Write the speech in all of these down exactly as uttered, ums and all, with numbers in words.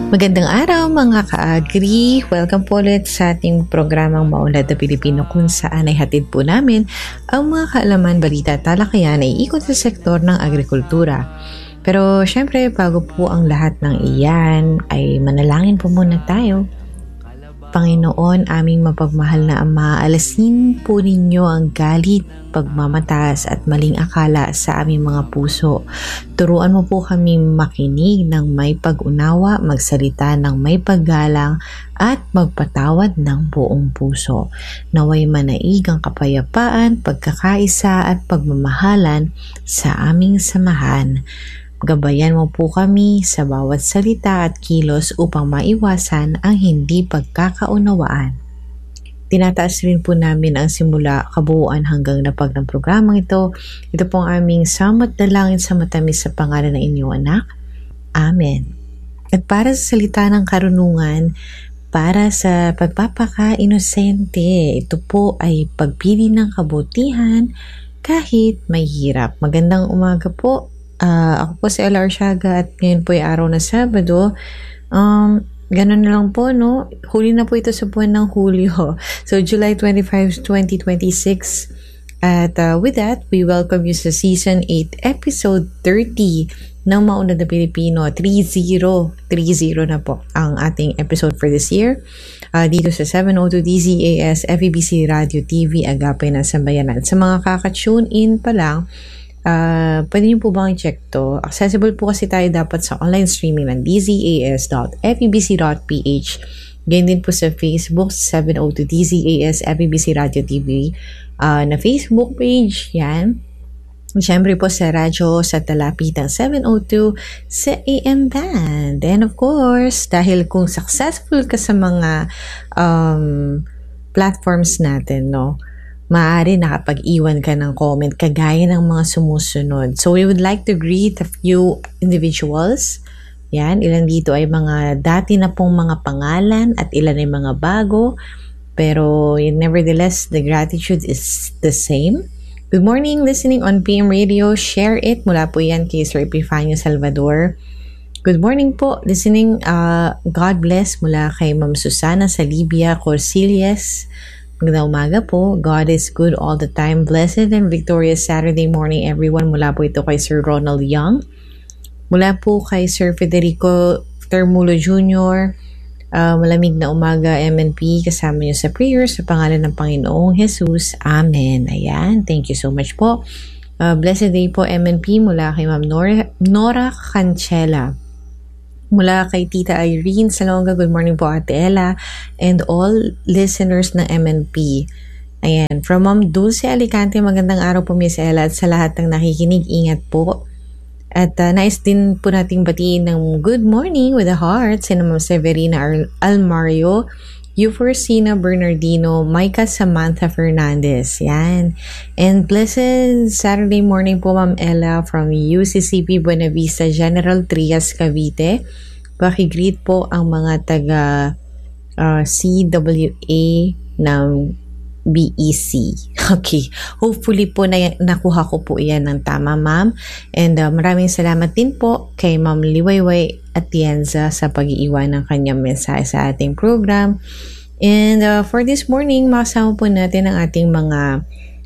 Magandang araw mga ka-agri! Welcome po ulit sa ating programang Maunlad na Pilipino kung saan ay hatid po namin ang mga kaalaman, balita at talakayan ay ikot sa sektor ng agrikultura. Pero syempre bago po ang lahat ng iyan ay manalangin po muna tayo. Panginoon, aming mapagmahal na Ama, alasin po ninyo ang galit, pagmamataas at maling akala sa aming mga puso. Turuan mo po kami makinig ng may pag-unawa, magsalita ng may paggalang at magpatawad ng buong puso. Naway manaig ang kapayapaan, pagkakaisa at pagmamahalan sa aming samahan. Gabayan mo po kami sa bawat salita at kilos upang maiwasan ang hindi pagkakaunawaan. Tinataas rin po namin ang simula, kabuuan hanggang napag ng programang ito. Ito po ang aming samot dalangin sa matamis sa pangalan ng inyong anak. Amen. At para sa salita ng karunungan, para sa pagpapaka-inosente, ito po ay pagpili ng kabutihan kahit may hirap. Magandang umaga po. Uh, ako po si Ella Arsiaga at ngayon po ay araw na Sabado. Um, ganun na lang po, no? Huli na po ito sa buwan ng Hulyo. So, July twenty-fifth, twenty twenty-six. At uh, with that, we welcome you sa Season eight, Episode thirty ng Maunlad na Pilipino. thirty, thirty na po ang ating episode for this year. Uh, dito sa seven oh two D Z A S, F E B C Radio T V, Agapay ng Sambayanan. Sa mga kaka-tune in pa lang, Uh, pwede niyo po bang i-check to? Accessible po kasi tayo dapat sa online streaming ng d z a s dot f e b c dot p h. Ganyan din po sa Facebook, seven oh two D Z A S F E B C Radio T V uh, na Facebook page. Yan. Siyempre po sa radyo sa Talapitang seven oh two sa A M band. And of course, dahil kung successful ka sa mga um, platforms natin, no? Maaari nakapag-iwan ka ng comment kagaya ng mga sumusunod. So we would like to greet a few individuals. Yan, ilan dito ay mga dati na pong mga pangalan at ilan ay mga bago. Pero nevertheless, the gratitude is the same. Good morning, listening on P M Radio. Share it. Mula po yan kay Sir Epifanio Salvador. Good morning po, listening. Uh, God bless mula kay Ma'am Susana Salibia Corsillas. Magandang umaga po. God is good all the time. Blessed and victorious Saturday morning, everyone. Mula po ito kay Sir Ronald Young. Mula po kay Sir Federico Termulo Junior Uh, malamig na umaga, M N P. Kasama niyo sa prayers sa pangalan ng Panginoong Jesus. Amen. Ayan. Thank you so much po. Uh, blessed day po, M N P. Mula kay Ma'am Nora, Nora Cancela. Mula kay Tita Irene Salonga, good morning po Ate Ella, and all listeners ng M N P. Ayan, from Ma'am Dulce Alicante, magandang araw po Miss Ella at sa lahat ng nakikinig, ingat po. At uh, nais din po nating batiin ng good morning with a heart, sina Ma'am Severina Al- Almario, Euphorcina Bernardino, Micah Samantha Fernandez. Yan. And blessed Saturday morning po Ma'am Ella from U C C P Buena Vista General Trias, Cavite. Paki-greet po ang mga taga uh, C W A ng B E C. Okay. Hopefully po na nakuha ko po yan ng tama, ma'am. And uh, maraming salamat din po kay Ma'am Liwayway Atienza sa pag-iiwan ng kanyang mensahe sa ating program. And uh, for this morning, makasama po natin ang ating mga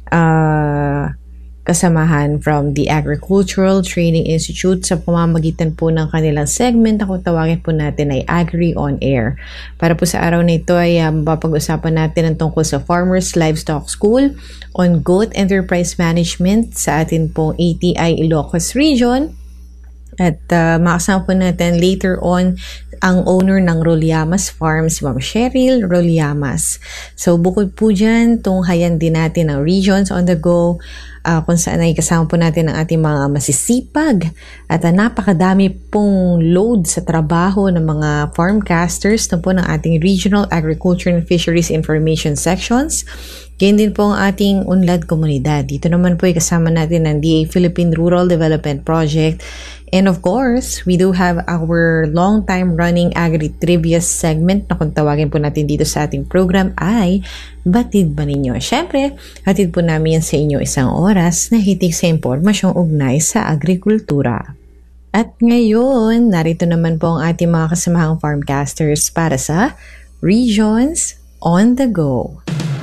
uh, kasamahan from the Agricultural Training Institute sa pamamagitan po ng kanilang segment na kung tawagin po natin ay Agri On Air. Para po sa araw na ito ay um, mapag-usapan natin ang tungkol sa Farmers Livestock School on Goat Enterprise Management sa atin pong A T I Ilocos Region. At uh, makasama po natin later on ang owner ng Rolyamas Farm, si Ma'am Cheryl Rolyamas. So bukod po dyan, tunghayan din natin ang Regions on the Go, uh, kung saan ay kasama po natin ang ating mga masisipag at uh, napakadami pong load sa trabaho ng mga farmcasters na po ng ating Regional Agriculture and Fisheries Information Sections. Ganyan din po ang ating unlad komunidad. Dito naman po ay kasama natin ang D A Philippine Rural Development Project. And of course, we do have our long-time running Agri-Trivia segment na kung tawagin po natin dito sa ating program ay Batid Ba Ninyo? Siyempre, hatid po namin yan sa inyo isang oras na hitik sa impormasyong ugnay sa agrikultura. At ngayon, narito naman po ang ating mga kasamahang farmcasters para sa Regions on the Go.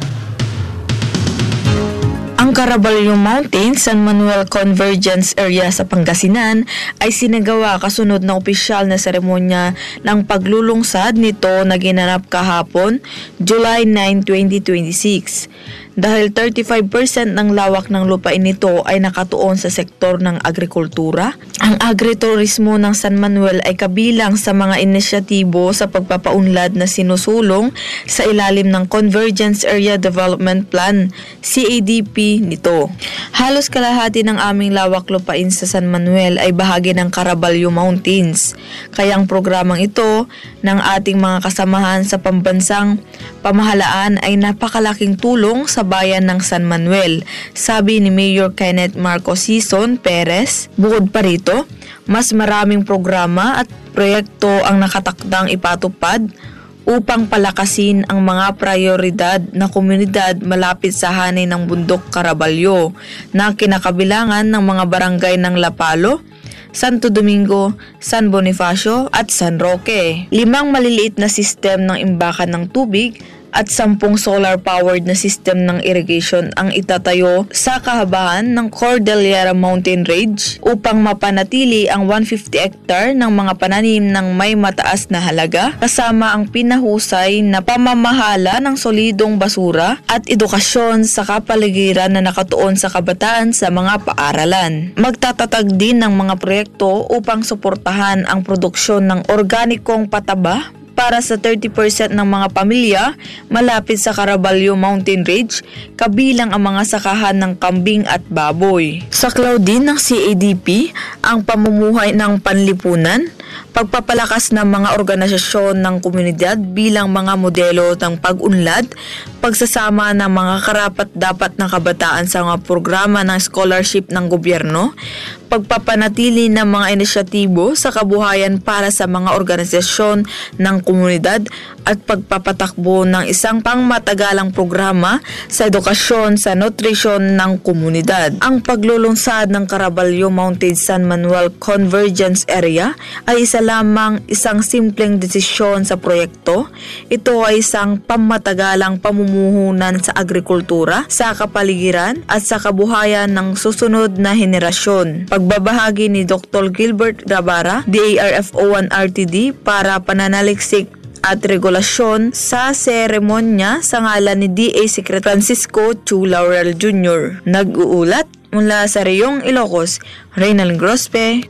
Ang Caraballo Mountains, San Manuel Convergence Area sa Pangasinan ay sinagawa kasunod ng opisyal na seremonya ng paglulungsad nito na ginanap kahapon, July ninth, twenty twenty-six. Dahil thirty-five percent ng lawak ng lupain nito ay nakatuon sa sektor ng agrikultura, ang agriturismo ng San Manuel ay kabilang sa mga inisyatibo sa pagpapaunlad na sinusulong sa ilalim ng Convergence Area Development Plan, C A D P nito. Halos kalahati ng aming lawak lupain sa San Manuel ay bahagi ng Caraballo Mountains. Kaya ang programang ito ng ating mga kasamahan sa pambansang pamahalaan ay napakalaking tulong sa bayan ng San Manuel, sabi ni Mayor Kenneth Marcos Sison Perez. Bukod pa rito, mas maraming programa at proyekto ang nakatakdang ipatupad upang palakasin ang mga prioridad na komunidad malapit sa hanay ng bundok Caraballo na kinakabilangan ng mga barangay ng Lapalo, Santo Domingo, San Bonifacio at San Roque. Limang maliliit na sistem ng imbakan ng tubig at sampung solar-powered na system ng irrigation ang itatayo sa kahabaan ng Cordillera Mountain Range upang mapanatili ang one hundred fifty hectare ng mga pananim ng may mataas na halaga kasama ang pinahusay na pamamahala ng solidong basura at edukasyon sa kapaligiran na nakatuon sa kabataan sa mga paaralan. Magtatatag din ng mga proyekto upang suportahan ang produksyon ng organikong pataba para sa thirty percent ng mga pamilya malapit sa Caraballo Mountain Range, kabilang ang mga sakahan ng kambing at baboy. Saklaw din ng C A D P ang pamumuhay ng panlipunan, pagpapalakas ng mga organisasyon ng komunidad bilang mga modelo ng pag-unlad, pagsasama ng mga karapat-dapat na kabataan sa mga programa ng scholarship ng gobyerno, pagpapanatili ng mga inisyatibo sa kabuhayan para sa mga organisasyon ng komunidad at pagpapatakbo ng isang pangmatagalang programa sa edukasyon sa nutrisyon ng komunidad. Ang paglulunsad ng Caraballo Mountains San Manuel Convergence Area ay isa lamang isang simpleng desisyon sa proyekto. Ito ay isang pangmatagalang pamumuhunan sa agrikultura, sa kapaligiran at sa kabuhayan ng susunod na henerasyon. Pagbabahagi ni Doctor Gilbert Rabara, D A R F O one R T D para pananaliksik at regulasyon sa seremonya sa ngalan ni D A Secretary Francisco Chu Laurel Junior Nag-uulat mula sa Reyong Ilocos, Reynald Grospe.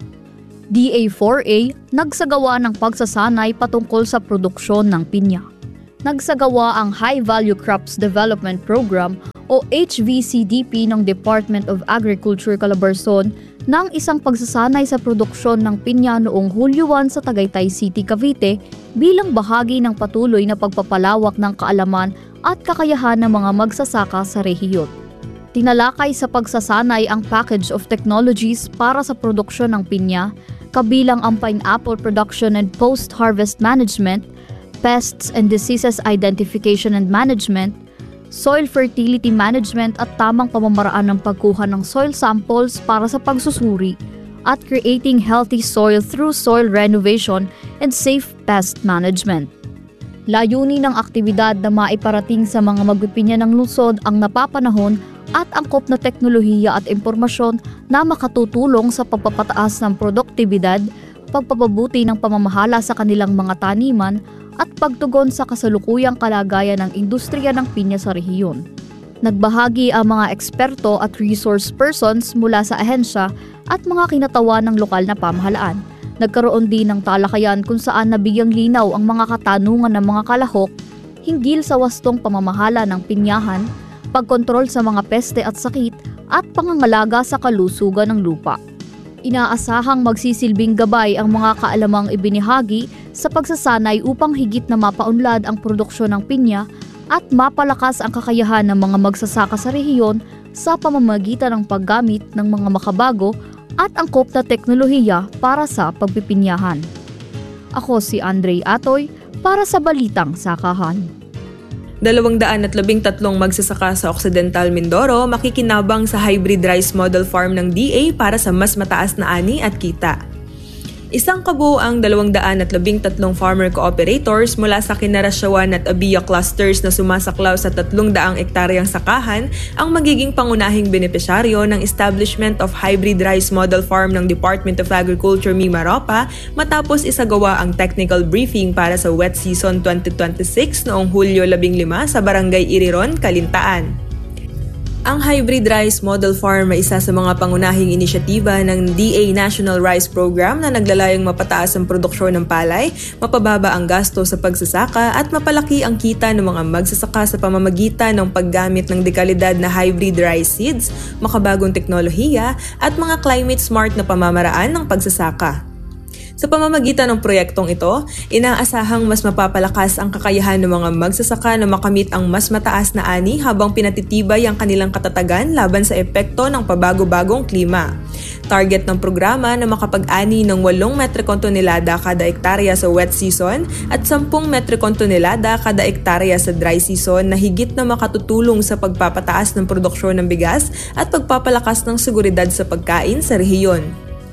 D A four A nagsagawa ng pagsasanay patungkol sa produksyon ng pinya. Nagsagawa ang High Value Crops Development Program o H V C D P ng Department of Agriculture Calabarzon ng isang pagsasanay sa produksyon ng pinya noong Hulyo first sa Tagaytay City, Cavite bilang bahagi ng patuloy na pagpapalawak ng kaalaman at kakayahan ng mga magsasaka sa rehiyon. Tinalakay sa pagsasanay ang package of technologies para sa produksyon ng pinya, kabilang ang pineapple production and post-harvest management, pests and diseases identification and management, soil fertility management at tamang pamamaraan ng pagkuha ng soil samples para sa pagsusuri, at creating healthy soil through soil renovation and safe pest management. Layunin ng aktibidad na maiparating sa mga magpipinya ng lungsod ang napapanahon at angkop na teknolohiya at impormasyon na makatutulong sa pagpapataas ng produktibidad, pagpapabuti ng pamamahala sa kanilang mga taniman, at pagtugon sa kasalukuyang kalagayan ng industriya ng pinya sa rehiyon. Nagbahagi ang mga eksperto at resource persons mula sa ahensya at mga kinatawan ng lokal na pamahalaan. Nagkaroon din ng talakayan kung saan nabigyang linaw ang mga katanungan ng mga kalahok hinggil sa wastong pamamahala ng pinyahan, pagkontrol sa mga peste at sakit, at pangangalaga sa kalusugan ng lupa. Inaasahang magsisilbing gabay ang mga kaalamang ibinahagi sa pagsasanay upang higit na mapaunlad ang produksyon ng pinya at mapalakas ang kakayahan ng mga magsasaka sa rehiyon sa pamamagitan ng paggamit ng mga makabago at angkop na teknolohiya para sa pagpipinyahan. Ako si Andre Atoy para sa Balitang Sakahan. Dalawang daan at labing tatlong magsasaka sa Occidental Mindoro makikinabang sa hybrid rice model farm ng D A para sa mas mataas na ani at kita. Isang kabuuang dalawang daan at labing tatlong farmer cooperators mula sa Kinarasyawan at Abia clusters na sumasaklaw sa tatlong daang ektaryang sakahan ang magiging pangunahing benepisyaryo ng Establishment of Hybrid Rice Model Farm ng Department of Agriculture Mimaropa matapos isagawa ang technical briefing para sa wet season twenty twenty-six noong Hulyo labing lima sa Barangay Iriron, Kalintaan. Ang Hybrid Rice Model Farm ay isa sa mga pangunahing inisyatiba ng D A National Rice Program na naglalayong mapataas ang produksyon ng palay, mapababa ang gasto sa pagsasaka at mapalaki ang kita ng mga magsasaka sa pamamagitan ng paggamit ng dekalidad na hybrid rice seeds, makabagong teknolohiya at mga climate-smart na pamamaraan ng pagsasaka. Sa pamamagitan ng proyektong ito, inaasahang mas mapapalakas ang kakayahan ng mga magsasaka na makamit ang mas mataas na ani habang pinatitibay ang kanilang katatagan laban sa epekto ng pabago-bagong klima. Target ng programa na makapag-ani ng walong metrikong tonelada kada ektarya sa wet season at sampung metrikong tonelada kada ektarya sa dry season na higit na makatutulong sa pagpapataas ng produksyon ng bigas at pagpapalakas ng seguridad sa pagkain sa rehiyon.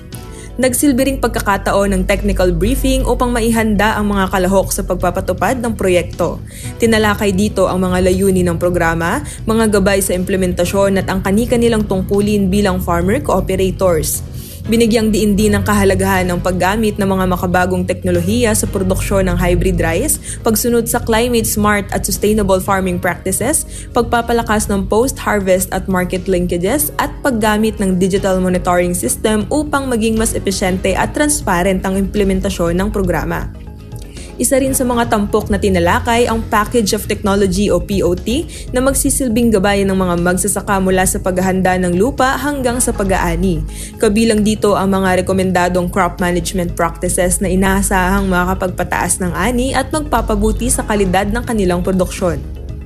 Nagsilbi ring pagkakataon ng technical briefing upang maihanda ang mga kalahok sa pagpapatupad ng proyekto. Tinalakay dito ang mga layunin ng programa, mga gabay sa implementasyon at ang kani-kanilang tungkulin bilang farmer cooperators. Binigyang diin din ang kahalagahan ng paggamit ng mga makabagong teknolohiya sa produksyon ng hybrid rice, pagsunod sa climate-smart at sustainable farming practices, pagpapalakas ng post-harvest at market linkages, at paggamit ng digital monitoring system upang maging mas epesyente at transparent ang implementasyon ng programa. Isa rin sa mga tampok na tinalakay ang Package of Technology o P O T na magsisilbing gabay ng mga magsasaka mula sa paghahanda ng lupa hanggang sa pag-aani. Kabilang dito ang mga rekomendadong crop management practices na inaasahang makakapagpataas ng ani at magpapabuti sa kalidad ng kanilang produksyon.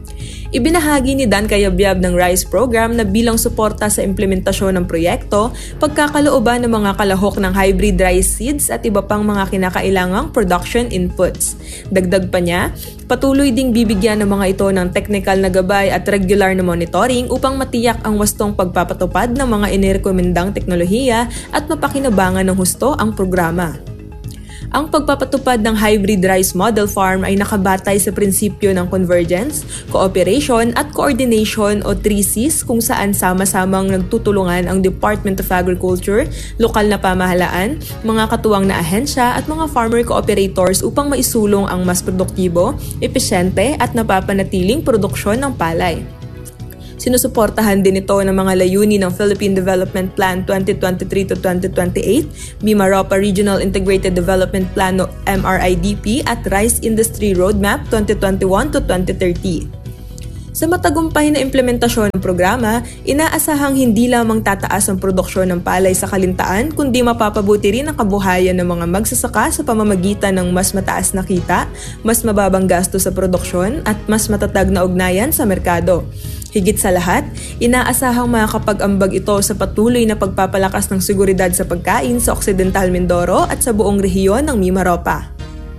Ibinahagi ni Dan Cayabyab ng RICE program na bilang suporta sa implementasyon ng proyekto, pagkakalooban ng mga kalahok ng hybrid rice seeds at iba pang mga kinakailangang production inputs. Dagdag pa niya, patuloy ding bibigyan ng mga ito ng technical na gabay at regular na monitoring upang matiyak ang wastong pagpapatupad ng mga inirekomendang teknolohiya at mapakinabangan ng husto ang programa. Ang pagpapatupad ng Hybrid Rice Model Farm ay nakabatay sa prinsipyo ng convergence, cooperation at coordination o three C's kung saan sama-samang nagtutulungan ang Department of Agriculture, lokal na pamahalaan, mga katuwang na ahensya at mga farmer cooperators upang maisulong ang mas produktibo, epesyente at napapanatiling produksyon ng palay. Sinusuportahan din ito ng mga layunin ng Philippine Development Plan twenty twenty-three to twenty twenty-eight, Mimaropa Regional Integrated Development Plan o M R I D P at Rice Industry Roadmap twenty twenty-one to twenty thirty. Sa matagumpay na implementasyon ng programa, inaasahang hindi lamang tataas ang produksyon ng palay sa Kalintaan kundi mapapabuti rin ang kabuhayan ng mga magsasaka sa pamamagitan ng mas mataas na kita, mas mababang gasto sa produksyon at mas matatag na ugnayan sa merkado. Higit sa lahat, inaasahang makakapag-ambag ito sa patuloy na pagpapalakas ng seguridad sa pagkain sa Occidental Mindoro at sa buong rehiyon ng Mimaropa.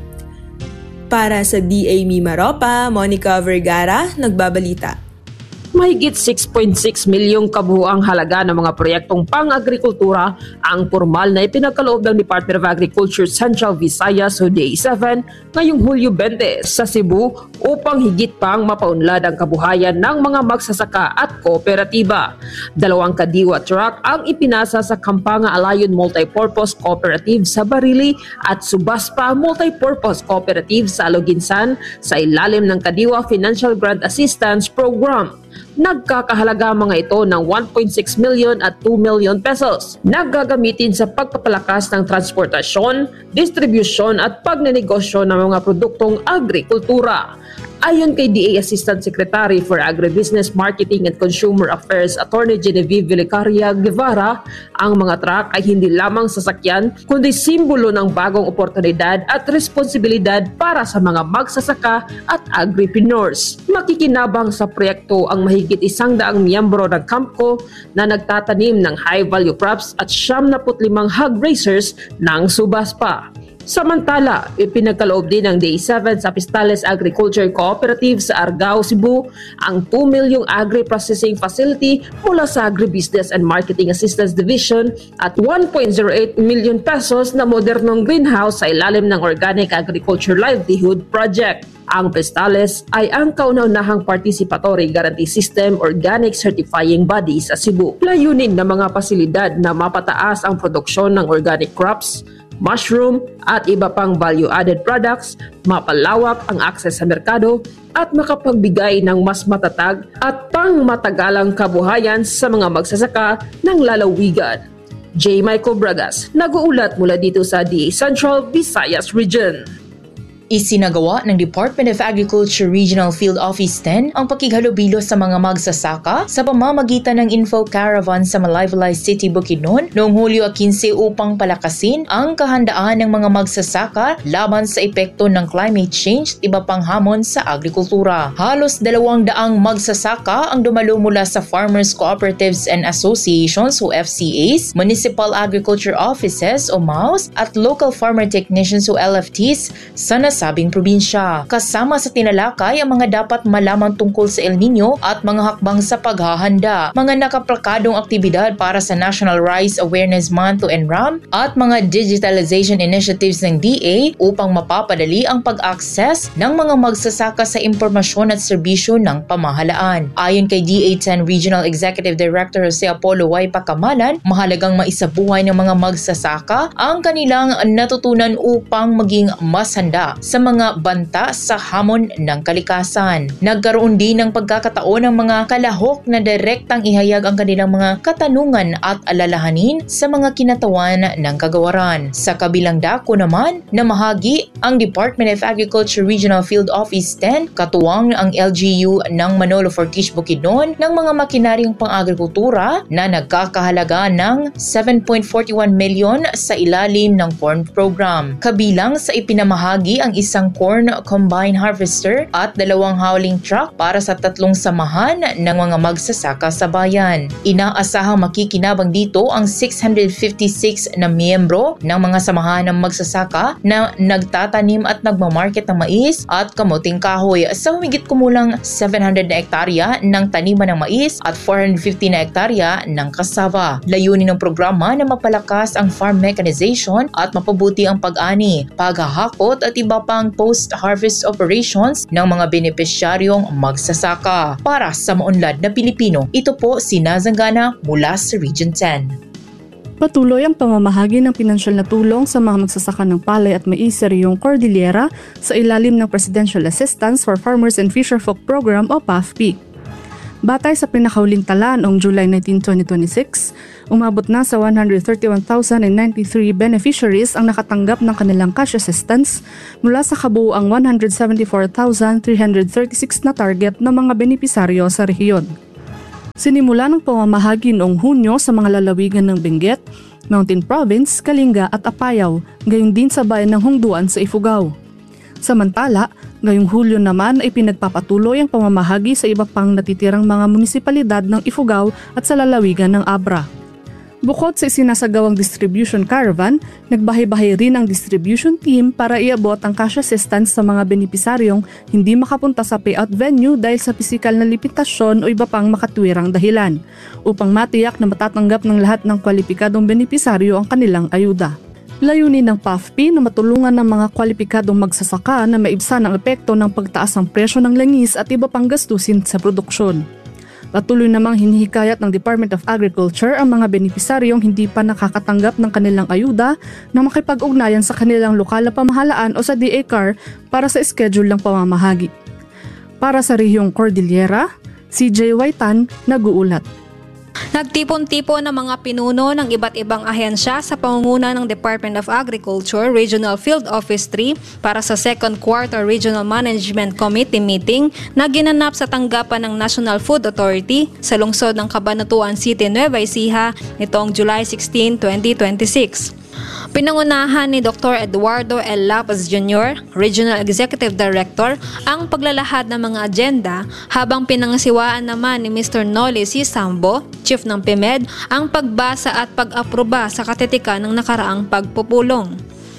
Para sa D A Mimaropa, Monica Vergara, nagbabalita. Mahigit six point six milyong kabuuang halaga ng mga proyektong pang-agrikultura ang formal na ipinagkaloob ng Department of Agriculture Central Visayas o D A seven ngayong Hulyo twenty sa Cebu upang higit pang mapaunlad ang kabuhayan ng mga magsasaka at kooperatiba. Dalawang kadiwa truck ang ipinasa sa Kampanga Alayon Multipurpose Cooperative sa Barili at Subaspa Multipurpose Cooperative sa Aloginsan sa ilalim ng Kadiwa Financial Grant Assistance Program. Nagkakahalaga mga ito ng one point six million at two million pesos. Naggagamitin sa pagpapalakas ng transportasyon, distribusyon at pagnenegosyo ng mga produktong agrikultura. Ayon kay D A Assistant Secretary for Agribusiness Marketing and Consumer Affairs Attorney Genevieve Vilicaria Guevara, ang mga truck ay hindi lamang sasakyan kundi simbolo ng bagong oportunidad at responsibilidad para sa mga magsasaka at agripreneurs. Makikinabang sa proyekto ang mahigit isang daang miyembro ng Campco na nagtatanim ng high-value crops at siyam na put limang hog raisers ng Subaspa. Samantala, ipinagkaloob din ng D A seven sa Apistales Agriculture Cooperative sa Argao, Cebu ang two milyong agri-processing facility mula sa Agribusiness and Marketing Assistance Division at one point zero eight million pesos na modernong greenhouse sa ilalim ng Organic Agriculture Livelihood Project. Ang Apistales ay ang kauna-unahang Participatory Guarantee System Organic Certifying Body sa Cebu. Layunin ng mga pasilidad na mapataas ang produksyon ng organic crops, mushroom at iba pang value-added products, mapalawak ang akses sa merkado at makapagbigay ng mas matatag at pangmatagalang kabuhayan sa mga magsasaka ng lalawigan. J. Michael Bragas, nag-uulat mula dito sa D A Central Visayas Region. Isinagawa ng Department of Agriculture Regional Field Office ten ang pakighalubilo sa mga magsasaka sa pamamagitan ng Info Caravan sa Malaybalay City, Bukidnon noong Hulyo fifteen upang palakasin ang kahandaan ng mga magsasaka laban sa epekto ng climate change at iba pang hamon sa agrikultura. Halos dalawang daang magsasaka ang dumalo mula sa Farmers Cooperatives and Associations o F C As, Municipal Agriculture Offices o M A Os at Local Farmer Technicians o L F Ts sa sabing probinsya. Kasama sa tinalakay ang mga dapat malaman tungkol sa El Nino at mga hakbang sa paghahanda, mga nakaplakadong aktibidad para sa National Rice Awareness Month o N R A M at mga digitalization initiatives ng D A upang mapapadali ang pag-access ng mga magsasaka sa impormasyon at serbisyo ng pamahalaan. Ayon kay D A ten Regional Executive Director Jose Apollo Y. Pacamalan, mahalagang maisabuhay ng mga magsasaka ang kanilang natutunan upang maging mas handa sa mga banta sa hamon ng kalikasan. Nagkaroon din ng pagkakataon ng mga kalahok na direktang ihayag ang kanilang mga katanungan at alalahanin sa mga kinatawan ng kagawaran. Sa kabilang dako naman, namahagi ang Department of Agriculture Regional Field Office ten, katuwang ang L G U ng Manolo Fortich Bukidnon ng mga makinaryong pang-agrikultura na nagkakahalaga ng seven point four one milyon sa ilalim ng corn program. Kabilang sa ipinamahagi ang isang corn combine harvester at dalawang hauling truck para sa tatlong samahan ng mga magsasaka sa bayan. Inaasahang makikinabang dito ang six hundred fifty-six na miyembro ng mga samahan ng magsasaka na nagtatanim at nagmamarket ng mais at kamuting kahoy sa humigit kumulang seven hundred na hektarya ng taniman ng mais at four hundred fifty na hektarya ng kasava. Layunin ng programa na mapalakas ang farm mechanization at mapabuti ang pag-ani, paghahakot at iba pang post-harvest operations ng mga benepisyaryong magsasaka. Para sa maunlad na Pilipino, ito po si Nazanggana mula sa Region ten. Patuloy ang pamamahagi ng pinansyal na tulong sa mga magsasaka ng palay at mais sa reyong Cordillera sa ilalim ng Presidential Assistance for Farmers and Fisherfolk Program o P A F P. Batay sa pinakahuling tala noong July nineteenth, twenty twenty-six, umabot na sa one hundred thirty-one thousand ninety-three beneficiaries ang nakatanggap ng kanilang cash assistance mula sa kabuuang one hundred seventy-four thousand three hundred thirty-six na target ng mga benepisaryo sa rehiyon. Sinimula ng pamamahagi noong Hunyo sa mga lalawigan ng Benguet, Mountain Province, Kalinga at Apayao, gayon din sa bayan ng Hongduan sa Ifugao. Samantala, ngayong Hulyo naman ay pinagpapatuloy ang pamamahagi sa iba pang natitirang mga munisipalidad ng Ifugao at sa lalawigan ng Abra. Bukod sa isinasagawang distribution caravan, nagbahay-bahay rin ang distribution team para iabot ang cash assistance sa mga benepisaryong hindi makapunta sa payout venue dahil sa pisikal na limitasyon o iba pang makatwirang dahilan, upang matiyak na matatanggap ng lahat ng kwalipikadong benepisaryo ang kanilang ayuda. Layunin ng P A F P na matulungan ng mga kwalipikadong magsasaka na maibsan ang epekto ng pagtaas ng presyo ng langis at iba pang gastusin sa produksyon. Patuloy namang hinihikayat ng Department of Agriculture ang mga benepisaryong hindi pa nakakatanggap ng kanilang ayuda na makipag-ugnayan sa kanilang lokal na pamahalaan o sa D A C A R para sa schedule ng pamamahagi. Para sa rehiyong Cordillera, si J Y Tan nag-uulat. Nagtipon-tipon ng mga pinuno ng iba't ibang ahensya sa pangunguna ng Department of Agriculture Regional Field Office three para sa second quarter Regional Management Committee meeting na ginanap sa tanggapan ng National Food Authority sa lungsod ng Cabanatuan City, Nueva Ecija nitong July sixteenth, twenty twenty-six. Pinangunahan ni Doctor Eduardo L. Lapaz Junior, Regional Executive Director, ang paglalahad ng mga agenda habang pinangasiwaan naman ni Mister Noli C. Sambo, Chief ng P M E D, ang pagbasa at pag-aproba sa katitikan ng nakaraang pagpupulong.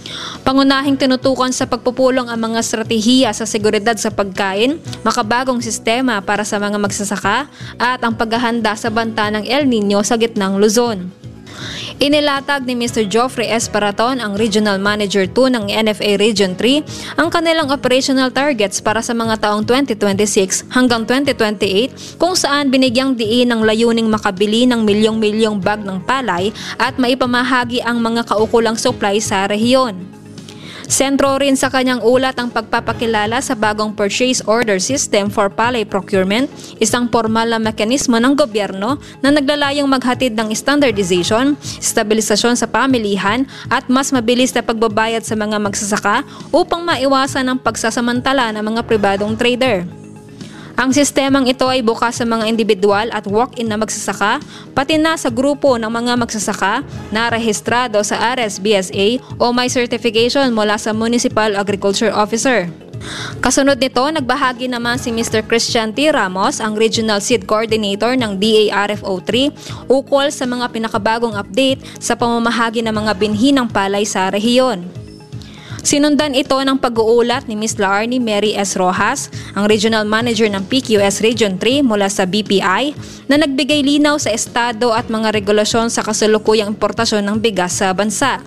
Pangunahing tinutukan sa pagpupulong ang mga estratehiya sa seguridad sa pagkain, makabagong sistema para sa mga magsasaka at ang paghahanda sa banta ng El Nino sa gitnang Luzon. Inilatag ni Mister Geoffrey Esparaton, ang Regional Manager two ng N F A Region three, ang kanilang operational targets para sa mga taong twenty twenty-six hanggang twenty twenty-eight, kung saan binigyang diin ang layuning makabili ng milyong-milyong bag ng palay at maipamahagi ang mga kaukulang supply sa rehiyon. Sentro rin sa kanyang ulat ang pagpapakilala sa bagong Purchase Order System for Palay Procurement, isang formal na mekanismo ng gobyerno na naglalayong maghatid ng standardization, stabilisasyon sa pamilihan at mas mabilis na pagbabayad sa mga magsasaka upang maiwasan ang pagsasamantala ng mga pribadong trader. Ang sistemang ito ay bukas sa mga individual at walk-in na magsasaka, pati na sa grupo ng mga magsasaka na rehistrado sa R S B S A o may certification mula sa Municipal Agriculture Officer. Kasunod nito, nagbahagi naman si Mister Christian T. Ramos, ang Regional Seed Coordinator ng D A R F O three, ukol sa mga pinakabagong update sa pamamahagi ng mga binhi ng palay sa rehiyon. Sinundan ito ng pag-uulat ni Miz Laarni Mary S. Rojas, ang Regional Manager ng P Q S Region three mula sa B P I, na nagbigay linaw sa estado at mga regulasyon sa kasalukuyang importasyon ng bigas sa bansa.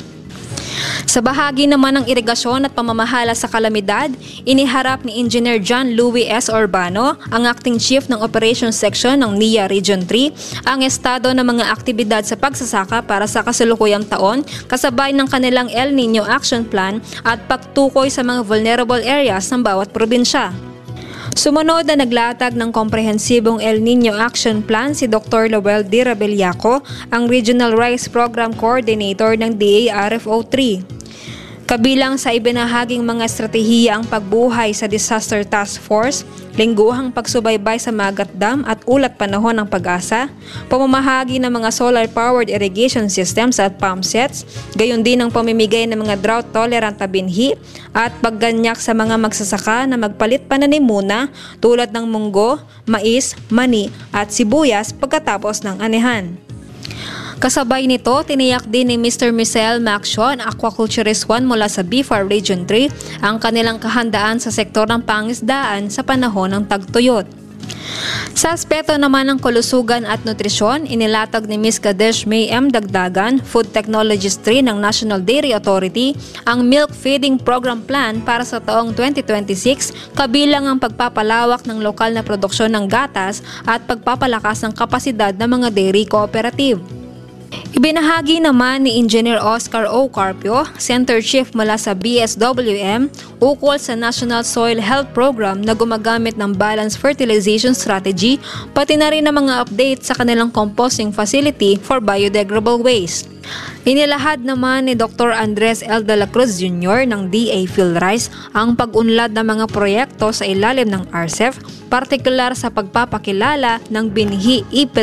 Sa bahagi naman ng irigasyon at pamamahala sa kalamidad, iniharap ni Engineer John Louis S. Urbano, ang Acting Chief ng Operations Section ng N I A Region three, ang estado ng mga aktibidad sa pagsasaka para sa kasalukuyang taon, kasabay ng kanilang El Nino Action Plan at pagtukoy sa mga vulnerable areas ng bawat probinsya. Sumunod na naglatag ng komprehensibong El Nino Action Plan si Doctor Lowell D. Rabellaco, ang Regional Rice Program Coordinator ng D A R F O three. Kabilang sa ibinahaging mga estratehiya ang pagbuhay sa Disaster Task Force, lingguhang pagsubaybay sa Magat Dam at Ulat Panahon ng Pag-asa, pamamahagi ng mga solar-powered irrigation systems at pump sets, gayon din ang pamimigay ng mga drought-tolerant na binhi at pagganyak sa mga magsasaka na magpalit pananimuna tulad ng munggo, mais, mani at sibuyas pagkatapos ng anihan. Kasabay nito, tiniyak din ni Mister Michelle Maction, Aquaculturist one mula sa B F A R Region three, ang kanilang kahandaan sa sektor ng pangisdaan sa panahon ng tagtuyot. Sa aspeto naman ng kalusugan at nutrisyon, inilatag ni Miz Kadesh May M. Dagdagan, Food Technologist three ng National Dairy Authority, ang Milk Feeding Program Plan para sa taong twenty twenty-six, kabilang ang pagpapalawak ng lokal na produksyon ng gatas at pagpapalakas ng kapasidad ng mga dairy cooperative. Ibinahagi naman ni Engineer Oscar O. Carpio, Center Chief mula sa B S W M, ukol sa National Soil Health Program na gumagamit ng Balanced Fertilization Strategy, pati na rin ang mga update sa kanilang composting facility for biodegradable waste. Inilahad naman ni Doctor Andres L. De La Cruz Junior ng D A PhilRice ang pag-unlad ng mga proyekto sa ilalim ng R C E P, partikular sa pagpapakilala ng binhi ipil